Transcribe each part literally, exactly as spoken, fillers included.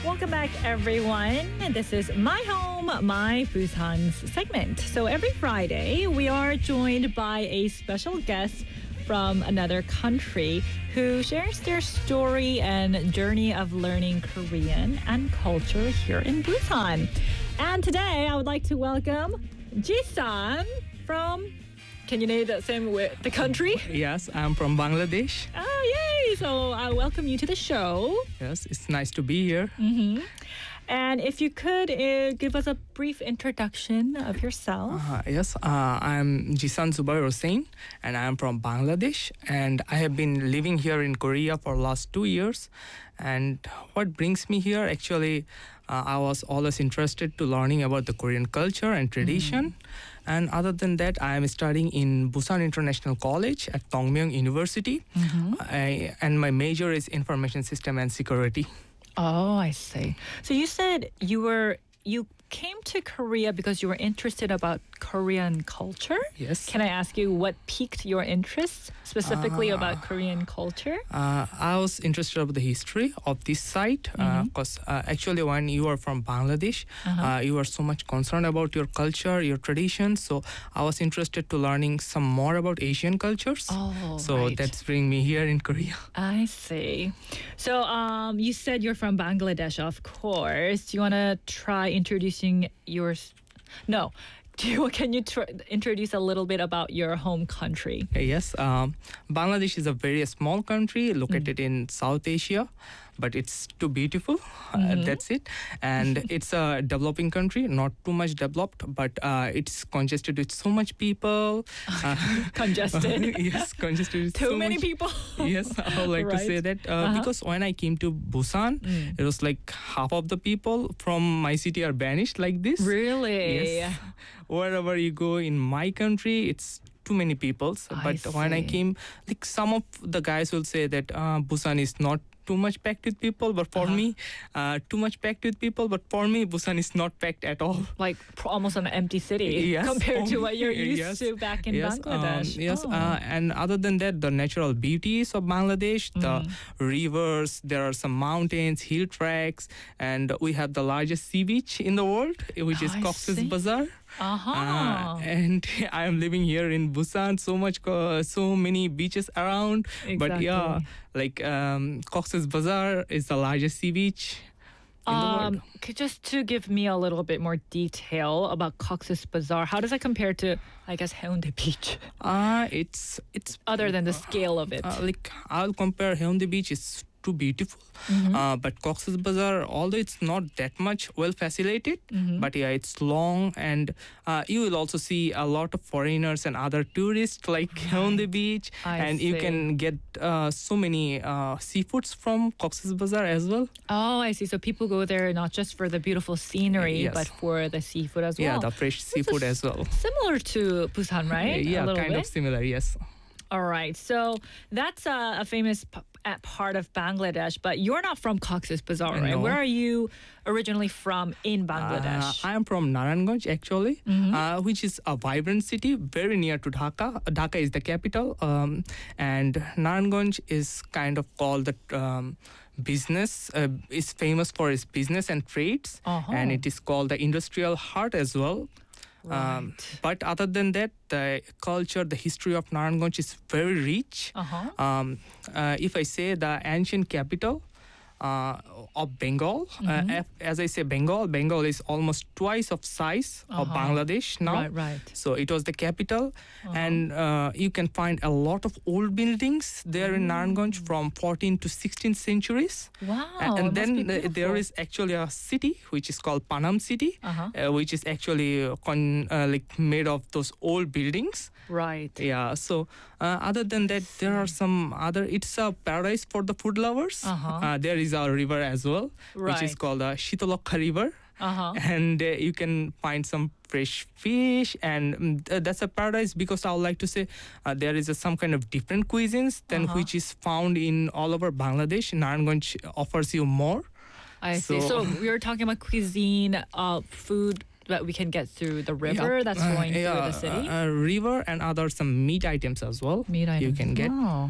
Welcome back, everyone. This is My Home, My Busan's segment. So every Friday, we are joined by a special guest from another country who shares their story and journey of learning Korean and culture here in Busan. And today, I would like to welcome Ji-san from... Can you name the same with the country? Yes, I'm from Bangladesh. Oh, yay! So I welcome you to the show. Yes, it's nice to be here. Mm-hmm. And if you could uh, give us a brief introduction of yourself. Uh, yes, uh, I'm Ji-san Zubair Hossain, and I'm from Bangladesh. And I have been living here in Korea for last two years. And what brings me here, actually, uh, I was always interested to learning about the Korean culture and tradition. Mm. And other than that, I am studying in Busan International College at Dongmyeong University. Mm-hmm. I, and my major is Information System and Security. Oh, I see. So you said you were you came to Korea because you were interested about Korean culture? Yes. Can I ask you what piqued your interest specifically uh, about Korean culture? Uh, I was interested about the history of this site because mm-hmm. uh, uh, actually when you are from Bangladesh, uh-huh. uh, you are so much concerned about your culture, your traditions. So I was interested to learning some more about Asian cultures. Oh, so right. that's bringing me here in Korea. I see. So um, you said you're from Bangladesh, of course. Do you want to try introducing yours? No. Do you, can you tr- introduce a little bit about your home country? Yes. Um, Bangladesh is a very small country located mm. in South Asia, but it's too beautiful. Mm-hmm. Uh, that's it. And it's a developing country, not too much developed, but uh, it's congested with so much people. Uh, congested? Yes, congested with too so many much. people? Yes, I would like right. to say that. Uh, uh-huh. Because when I came to Busan, mm. it was like half of the people from my city are banished like this. Really? Yes. Wherever you go in my country, it's too many people. But I when I came, like some of the guys will say that uh, Busan is not too much packed with people, but for uh-huh. me, uh, too much packed with people, but for me, Busan is not packed at all. Like almost an empty city yes. compared oh, to what you're used yes. to back in yes. Bangladesh. Um, yes, oh. uh, and other than that, the natural beauties of Bangladesh, mm. the rivers, there are some mountains, hill tracks, and we have the largest sea beach in the world, which oh, is Cox's Bazar. Uh-huh. Uh, and I am living here in Busan, so much, uh, so many beaches around. Exactly. But yeah, like um, Cox's Bazar is the largest sea beach in um, the world. Just to give me a little bit more detail about Cox's Bazar, how does that compare to, I guess, Haeundae Beach? Uh, it's it's other than the scale of it. Uh, like I'll compare Haeundae Beach is too beautiful, mm-hmm. uh, but Cox's Bazar, although it's not that much well facilitated, mm-hmm. but yeah, it's long, and uh, you will also see a lot of foreigners and other tourists like right. Haeundae Beach, I and see. you can get uh, so many uh, seafoods from Cox's Bazar as well. Oh, I see. So people go there not just for the beautiful scenery, yes. but for the seafood as well. Yeah, the fresh seafood as well. Similar to Busan, right? Yeah, a kind bit? of similar, yes. All right. So that's a, a famous p- part of Bangladesh, but you're not from Cox's Bazar, right? No. Where are you originally from in Bangladesh? Uh, I am from Narayanganj, actually, mm-hmm. uh, which is a vibrant city very near to Dhaka. Dhaka is the capital, um, and Narayanganj is kind of called the um, business, uh, is famous for its business and trades, uh-huh. and it is called the industrial heart as well. Right. Um, but other than that, the culture, the history of Narayanganj is very rich. Uh-huh. Um, uh, if I say the ancient capital uh, of Bengal, mm-hmm. uh, as I say Bengal, Bengal is almost twice of size uh-huh. of Bangladesh now. Right, right. So it was the capital, uh-huh. and uh, you can find a lot of old buildings there mm. in Narayanganj from fourteenth to sixteenth centuries. Wow. And, and then uh, there is actually a city which is called Panam City, uh-huh. uh, which is actually uh, con- uh, like made of those old buildings. Right. Yeah. So uh, other than that, there are some other. It's a paradise for the food lovers. Uh-huh. Uh, there is a river as well, right. which is called the Shitolokha River. Uh-huh. And uh, you can find some fresh fish, and um, th- that's a paradise because I would like to say uh, there is a, some kind of different cuisines than uh-huh. which is found in all over Bangladesh. Narayanganj offers you more. I so, see. So we were talking about cuisine, uh, food that we can get through the river yeah, that's flowing uh, yeah, through the city. Uh, uh, river and other some meat items as well. Meat items. You can get. Oh.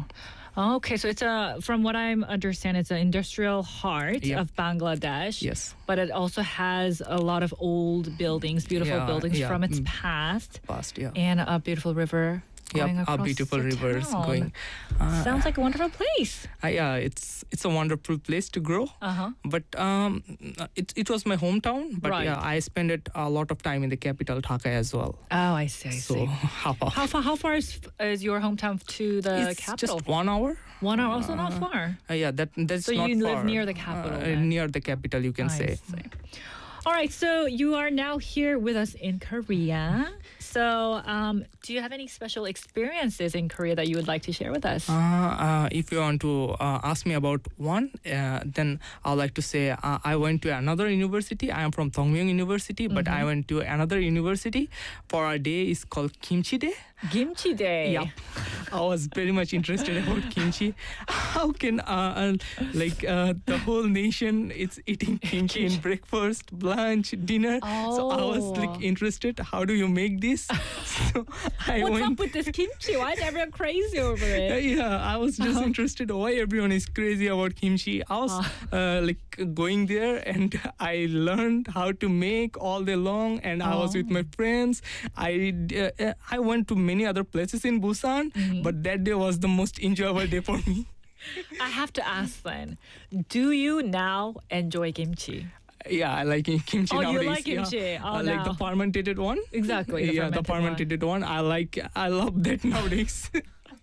Okay, so it's a, from what I'm understand, it's an industrial heart Yep. of Bangladesh. Yes. But it also has a lot of old buildings, beautiful Yeah, buildings yeah, from its mm. past, Past, yeah. and a beautiful river going Yep, across our beautiful the rivers town. going. Uh, Sounds like a wonderful place. uh, yeah, it's it's a wonderful place to grow. Uh huh. But um, it it was my hometown. But Right. yeah, I spent it a lot of time in the capital Dhaka as well. Oh, I see. I So see. how far? How far? How far is is your hometown to the It's capital? just one hour. One hour. Also not far. Uh, yeah, that that's So not you live far. near the capital Uh, then? near the capital, you can I say. see. All right, so you are now here with us in Korea. So, um, do you have any special experiences in Korea that you would like to share with us? Uh, uh, if you want to uh, ask me about one, uh, then I'd like to say uh, I went to another university. I am from Dongmyung University, but I went to another university for a day. It's called Kimchi Day. Kimchi Day. Yeah, I was very much interested about kimchi. How can uh, uh, like uh, the whole nation is eating kimchi in breakfast, lunch, dinner? So I was Oh. like interested. How do you make this? So I What's went. up with this kimchi? Why is everyone crazy over Yeah, it? yeah, I was just interested why everyone is crazy about kimchi. I was uh, like going there and I learned how to make all day long, and I was with my friends. I uh, uh, I went to many other places in Busan, but that day was the most enjoyable day for me. I have to ask then, do you now enjoy kimchi? Yeah, I like kimchi Oh, you nowadays. like kimchi. Yeah. Oh, I like the now. fermented one. Exactly, the yeah, the fermented fermented one. I like. I love that nowadays.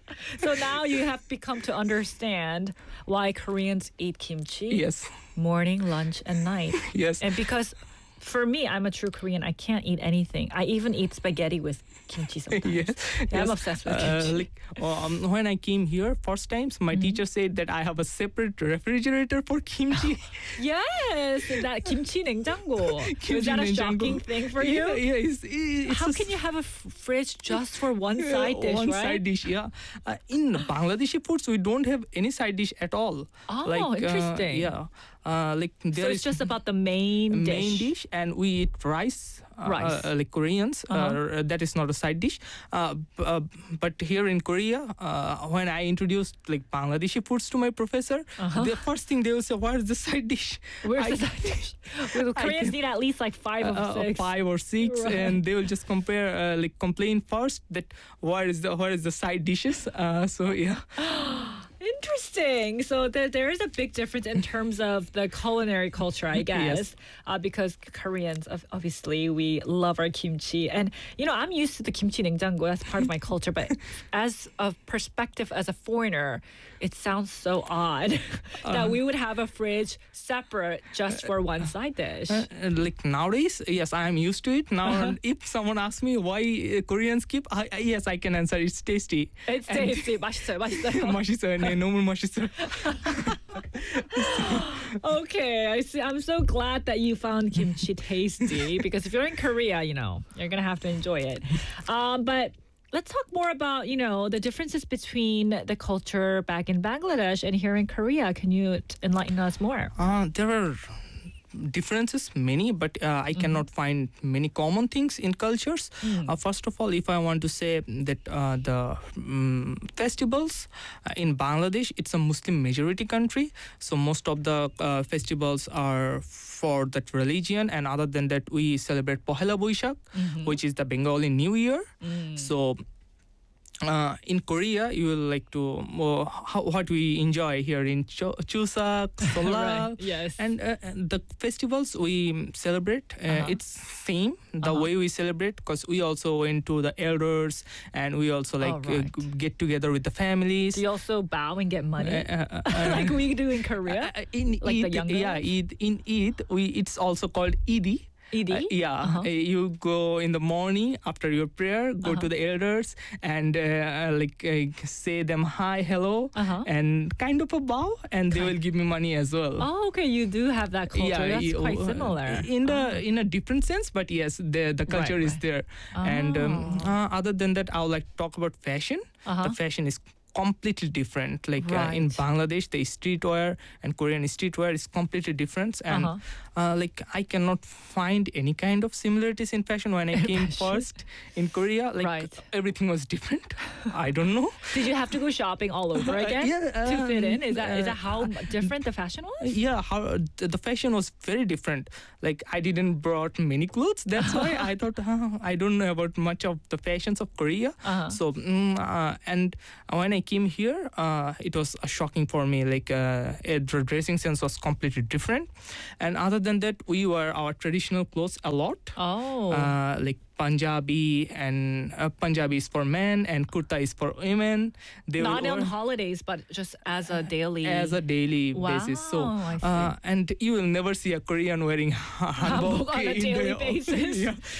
So now you have become to understand why Koreans eat kimchi yes, morning, lunch, and night. yes. And because for me, I'm a true Korean, I can't eat anything. I even eat spaghetti with kimchi sometimes. yes, Yeah, I'm yes. obsessed with Uh, kimchi. like um, when I came here first times, my teacher said that I have a separate refrigerator for kimchi. Yes, that kimchi 냉장고. Is Kimchi that a 냉장고. shocking thing for you? Yeah, yeah. It's, it's How a can you have a f- fridge just for one Yeah, side dish, one right? side dish, yeah. Uh, in Bangladeshi foods, we don't have any side dish at all. Oh, like, uh, interesting. yeah, uh, like So there it's is just about the main dish. main dish, and we eat rice. Uh, Rice. uh, like Koreans, Uh-huh. uh, that is not a side dish. Uh, b- uh, but here in Korea, uh, when I introduced like Bangladeshi foods to my professor, Uh-huh. the first thing they will say, "What is the side dish?" Where's I- the side dish? Well, Koreans need at least like five uh, of uh, six. five or six, Right. and they will just compare, uh, like complain first that where is the where is the side dishes. Uh, so yeah, Interesting. So there, there is a big difference in terms of the culinary culture, I guess, Yes. uh, because Koreans, of- obviously, we love our kimchi, and you know, I'm used to the kimchi 냉장고. That's part of my culture, but as a perspective as a foreigner, it sounds so odd that we would have a fridge separate just for one side dish. Uh, uh, like nowadays, yes, I am used to it. Now, Uh-huh. if someone asks me why uh, Koreans keep, I, I- yes, I can answer. It's tasty. It's and- tasty. 맛있어요, 맛있어요. 맛있어요. 네, 너무 맛있어요. Okay, I see. I'm so glad that you found kimchi tasty because if you're in Korea, you know, you're gonna have to enjoy it. Um, but let's talk more about, you know, the differences between the culture back in Bangladesh and here in Korea. Can you t- enlighten us more? Uh, there are differences many, but uh, I cannot find many common things in cultures. Uh, first of all, if I want to say that uh, the um, festivals uh, in Bangladesh, it's a Muslim majority country, so most of the uh, festivals are for that religion, and other than that we celebrate Pohela Boishak, which is the Bengali New Year. So uh, in Korea, you will like to uh, how, what we enjoy here in Cho- Chuseok, Solal, Right, yes. and, uh, and the festivals we celebrate. Uh, Uh-huh. It's same the Uh-huh. way we celebrate, because we also went to the elders, and we also like Oh, right. uh, g- get together with the families. Do you also bow and get money? Uh, uh, uh, like we do in Korea? uh, in Like the Eid, younger yeah, ones? Eid, in Eid, we it's also called Eidi. Eid? Uh, yeah, Uh-huh. uh, you go in the morning after your prayer, go Uh-huh. to the elders and uh, like uh, say them hi, hello, Uh-huh. and kind of a bow, and they Kind- will give me money as well. Oh, okay. You do have that culture. That's you- quite uh, similar. in the in a different sense, but yes, the the culture Right, is right. there. And um, Oh. uh, other than that, I would like to talk about fashion. Uh-huh. The fashion is completely different. Like uh, in Right. Bangladesh, the streetwear and Korean streetwear is completely different. And Uh-huh. uh, like I cannot find any kind of similarities in fashion when I came Fashion. first in Korea. Like Right. everything was different. I don't know. Did you have to go shopping all over again Yeah, to fit in? um, Is that is that uh, how different the fashion was? Yeah, how the the fashion was very different. Like I didn't brought many clothes. That's why I thought uh, I don't know about much of the fashions of Korea. Uh-huh. So mm, uh, and when I came here, uh, it was uh, shocking for me. Like uh, uh, the dressing sense was completely different. And other than that, we wear our traditional clothes a lot. Oh. Uh, like Punjabi and uh, Punjabi is for men and kurta is for women. They Not will on wear holidays, but just as a daily. as a daily basis. So, Wow, I see. uh, and you will never see a Korean wearing hanbok Hanbok on a in daily the office. basis. Yeah.